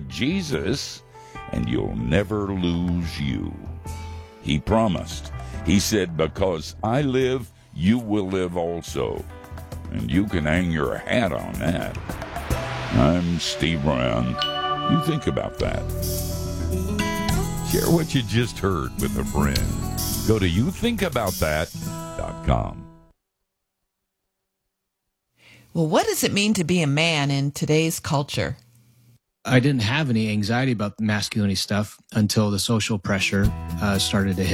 with Jesus, and you'll never lose you. He promised. He said, because I live, you will live also. And you can hang your hat on that. I'm Steve Brown. You think about that. Share what you just heard with a friend. Go to youthinkaboutthat.com. Well, what does it mean to be a man in today's culture? I didn't have any anxiety about the masculinity stuff until the social pressure started to hit.